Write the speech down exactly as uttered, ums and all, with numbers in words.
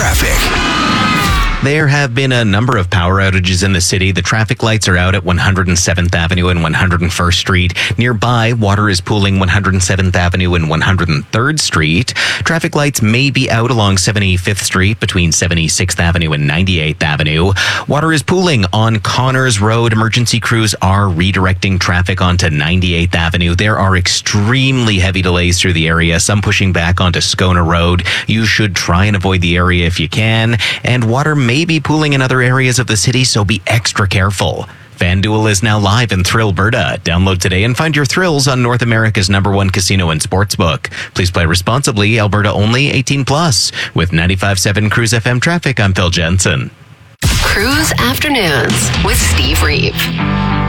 traffic. There have been a number of power outages in the city. The traffic lights are out at one hundred seventh Avenue and one hundred first Street. Nearby, water is pooling one hundred seventh Avenue and one hundred third Street. Traffic lights may be out along seventy-fifth Street between seventy-sixth Avenue and ninety-eighth Avenue. Water is pooling on Connors Road. Emergency crews are redirecting traffic onto ninety-eighth Avenue. There are extremely heavy delays through the area, some pushing back onto Scona Road. You should try and avoid the area if you can. And water may may be pooling in other areas of the city, so be extra careful. FanDuel is now live in Thrillberta. Download today and find your thrills on North America's number one casino and sportsbook. Please play responsibly. Alberta only, eighteen plus. With ninety-five point seven Cruise F M traffic, I'm Phil Jensen. Cruise Afternoons with Steve Reeve.